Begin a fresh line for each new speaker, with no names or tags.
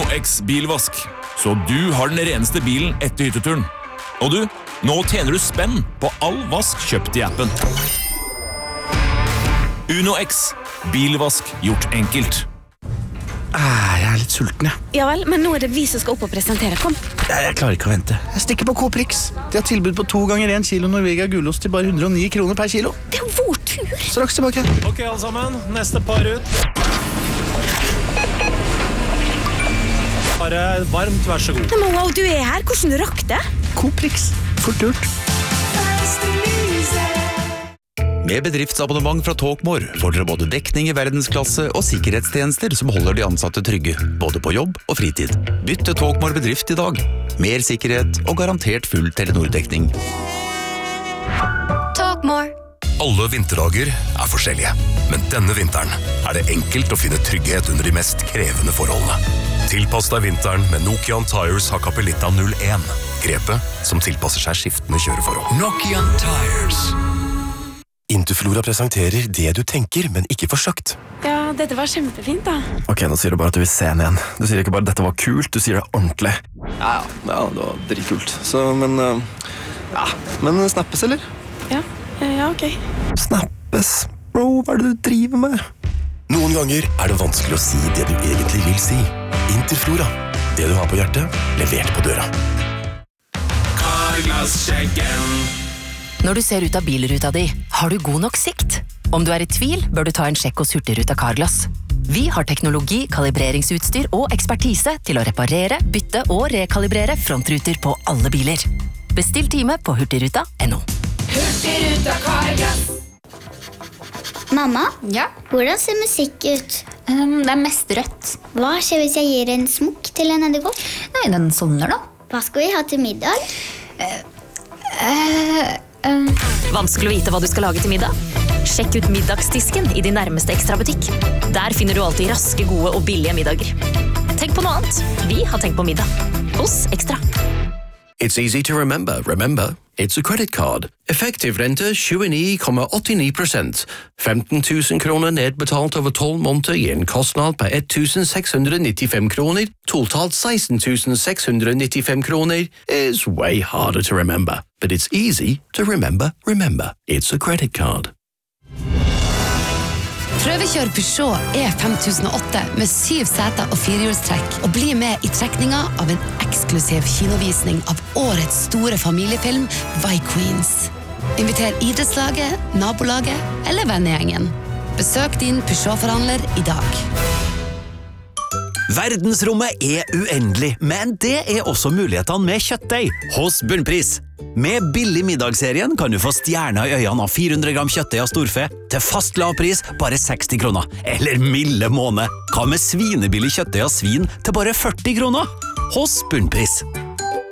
UnoX bilvask, så du har den reneste bilen etter hytteturen. Og du, nå tjener du spenn på all vask kjøpt i appen. UnoX, bilvask gjort enkelt.
Jeg er litt sulten, jeg.
Ja vel, men nå er det vi som skal opp og presentere. Kom.
Jeg klarer ikke å vente. Jeg stikker på Coprix. De har tilbud på 2 ganger 1 kilo Norvegia gulost til bare 109 kroner per kilo.
Det er vår tur.
Straks tilbake.
Ok, alle sammen. Neste par ut. Bare varmt, vær så god.
Men wow, du er her. Hvordan du rakk det?
Coprix. Fort gjort.
Med bedriftsabonnement fra Talkmore får dere både dekning i verdensklasse og sikkerhetstjenester som holder de ansatte trygge, både på jobb og fritid. Bytt til Talkmore bedrift i dag. Mer sikkerhet og garantert full Telenor-dekning.
Talkmore.
Alle vinterdager er forskjellige, men denne vinteren er det enkelt å finne trygghet under de mest krevende forholdene. Tilpass deg vinteren med Nokian Tires Hakkapeliitta 01. Grepet som tilpasser seg skiftende kjøreforhold.
Nokian Tires.
Interflora presenterer det du tenker, men ikke for sagt.
Ja, dette var kjempefint da.
Ok, nå sier du bare at du vil se den igjen. Du sier ikke bare at dette var kult, du sier det ordentlig. Ja, det var dritkult. Så, men snappes, eller?
Ja, ok.
Snappes? Bro, hva er det du driver med?
Noen ganger er det vanskelig å si det du egentlig vil si. Interflora. Det du har på hjertet, levert på døra.
Carglass-skjeggen.
Når du ser ut av bilruta di, har du god nok sikt? Om du er i tvil, bør du ta en sjekk hos Hurtigruten Carglass. Vi har teknologi, kalibreringsutstyr og ekspertise til å reparere, bytte og rekalibrere frontruter på alle biler. Bestill time på hurtigruta.no.
Hurtigruten Carglass.
Mamma,
Ja?
hvordan ser musikk ut?
Det er mest rødt.
Hva skjer hvis jeg gir en smokk til en edderkopp?
Nei, den sovner da.
Hva skal vi ha til middag?
Vanskelig å vite hva du skal lage til middag? Sjekk ut middagsdisken i din nærmeste Extra-butikk. Der finner du alltid raske, gode og billige middager. Tenk på noe annet. Vi har tenkt på middag. Hos Extra.
It's easy to remember. Remember, it's a credit card. Effektiv rente 29,89%. 15 000 kroner nedbetalt over 12 måneder gir en kostnad på 1.695 kroner. Totalt 16.695 kroner is way harder to remember. But it's easy to remember. Remember, it's a credit card.
Prøvekjør Peugeot E5008 med 7 seter og 4-hjulstrekk, og bli med i trekninga av en eksklusiv kinovisning av årets store familiefilm Queens. Inviter idrettslaget, nabolaget eller vennegjengen. Besøk din Peugeot-forhandler i dag.
Verdensrommet er uendelig, men det er også mulighetene med kjøttdeig hos Bunnpris. Med billig middagsserien kan du få stjerner i øynene av 400 gram kjøttdeig av storfe til fast lav pris, bare 60 kroner. Eller milde måned. Hva med svinebillig kjøttdeig av svin til bare 40 kroner? Hos Bunnpris.